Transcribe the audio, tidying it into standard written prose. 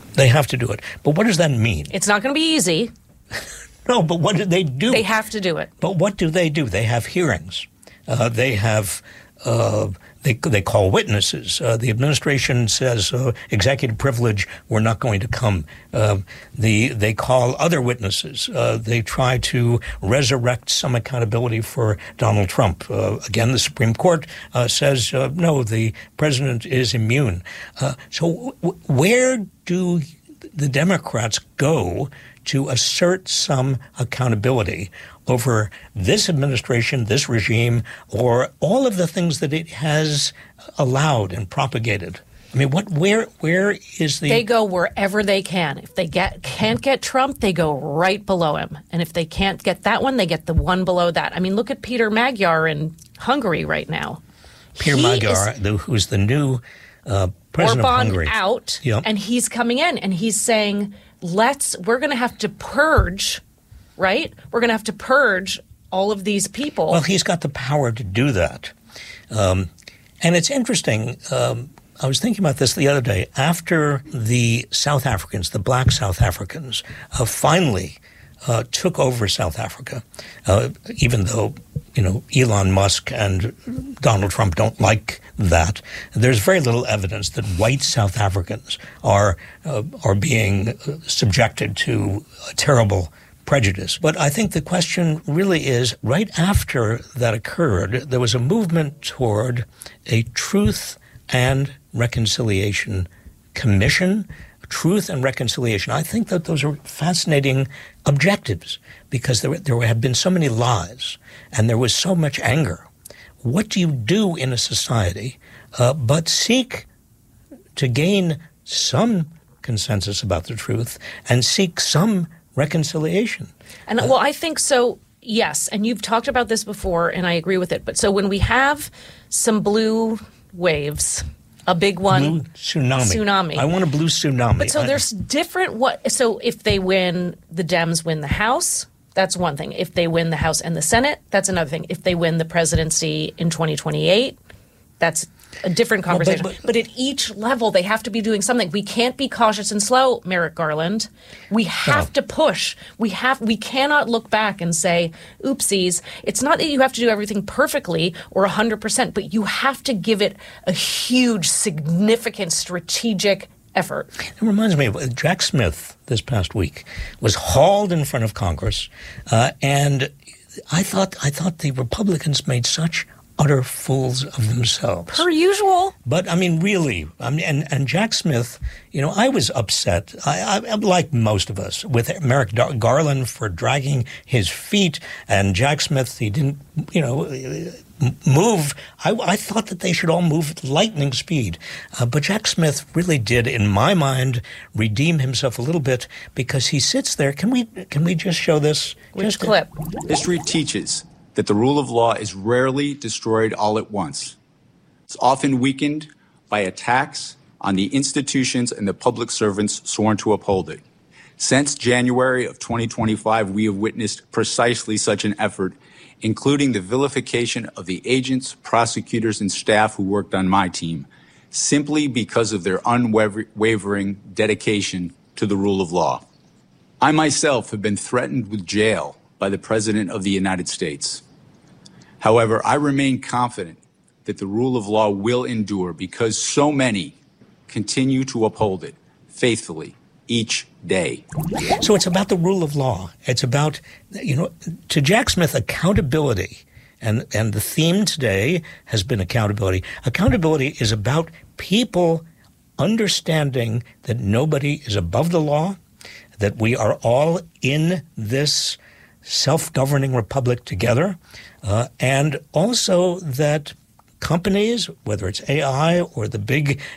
They have to do it. But what does that mean? It's not going to be easy. No, but what do they do? They have to do it. But what do? They have hearings. They have. They call witnesses. The administration says executive privilege. We're not going to come. They call other witnesses. They try to resurrect some accountability for Donald Trump. Again, the Supreme Court says no. The president is immune. So where do the Democrats go to assert some accountability over this administration, this regime, or all of the things that it has allowed and propagated? I mean, where is the... They go wherever they can. If they can't get Trump, they go right below him. And if they can't get that one, they get the one below that. I mean, look at Peter Magyar in Hungary right now. Peter Magyar, who's the new president of Hungary. Orban out, yep. And he's coming in, and he's saying, we're going to have to purge, right? We're going to have to purge all of these people. Well, he's got the power to do that. And it's interesting. I was thinking about this the other day. After the South Africans, the black South Africans, finally took over South Africa, even though, Elon Musk and Donald Trump don't like that. There's very little evidence that white South Africans are being subjected to a terrible prejudice. But I think the question really is, right after that occurred, there was a movement toward a Truth and Reconciliation Commission. Truth and reconciliation. I think that those are fascinating objectives because there have been so many lies and there was so much anger. What do you do in a society but seek to gain some consensus about the truth and seek some reconciliation? And well, I think so, yes. And you've talked about this before, and I agree with it. But so when we have some blue waves, a big one. Blue tsunami. I want a blue tsunami. But so there's different so if they win, the Dems win the House, that's one thing. If they win the House and the Senate, that's another thing. If they win the presidency in 2028, that's a different conversation. But at each level, they have to be doing something. We can't be cautious and slow, Merrick Garland. We have to push. We cannot look back and say, oopsies. It's not that you have to do everything perfectly or 100%, but you have to give it a huge, significant, strategic effort. It reminds me of Jack Smith this past week was hauled in front of Congress, and I thought the Republicans made such utter fools of themselves. Per usual. But, I mean, really, and Jack Smith, I was upset, I like most of us, with Merrick Garland for dragging his feet, and Jack Smith, he didn't, move. I thought that they should all move at lightning speed. But Jack Smith really did, in my mind, redeem himself a little bit because he sits there. Can we just show this? Which clip? History teaches that the rule of law is rarely destroyed all at once. It's often weakened by attacks on the institutions and the public servants sworn to uphold it. Since January of 2025, we have witnessed precisely such an effort, including the vilification of the agents, prosecutors, and staff who worked on my team, simply because of their unwavering dedication to the rule of law. I myself have been threatened with jail by the President of the United States. However, I remain confident that the rule of law will endure because so many continue to uphold it faithfully each day. So it's about the rule of law. It's about, to Jack Smith, accountability. And the theme today has been accountability. Accountability is about people understanding that nobody is above the law, that we are all in this self-governing republic together, and also that companies, whether it's AI or the big